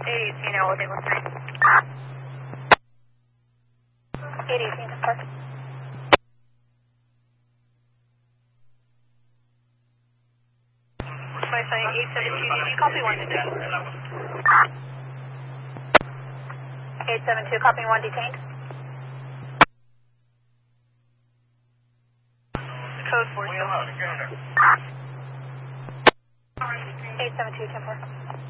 818, what they look like. 818, depart. My sign 872, did you copy 1 detained? 872, copy 1 detained. Code 4. 872, 10-4.